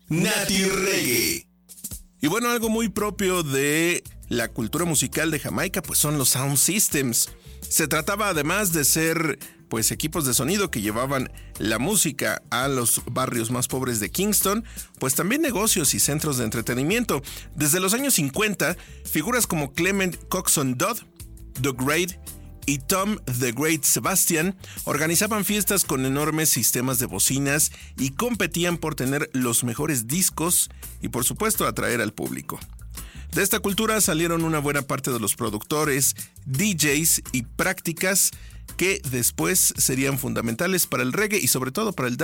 Nati Reggae. Y bueno, algo muy propio de la cultura musical de Jamaica, pues son los sound systems. Se trataba además de ser pues equipos de sonido que llevaban la música a los barrios más pobres de Kingston, pues también negocios y centros de entretenimiento. Desde los años 50, figuras como Clement Coxsone Dodd, The Great y Tom the Great Sebastian organizaban fiestas con enormes sistemas de bocinas y competían por tener los mejores discos y por supuesto atraer al público. De esta cultura salieron una buena parte de los productores, DJs y prácticas que después serían fundamentales para el reggae y sobre todo para el